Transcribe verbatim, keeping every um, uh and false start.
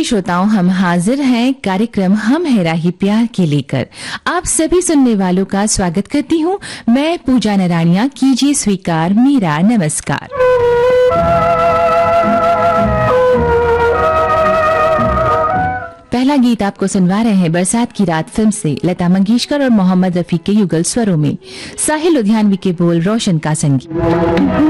जी श्रोताओं, हम हाजिर हैं कार्यक्रम हम है राही प्यार के लेकर। आप सभी सुनने वालों का स्वागत करती हूं। मैं पूजा नराणिया, कीजिए स्वीकार मेरा नमस्कार। पहला गीत आपको सुनवा रहे हैं बरसात की रात फिल्म से लता मंगेशकर और मोहम्मद रफी के युगल स्वरों में। साहिल लुधियानवी के बोल, रोशन का संगीत।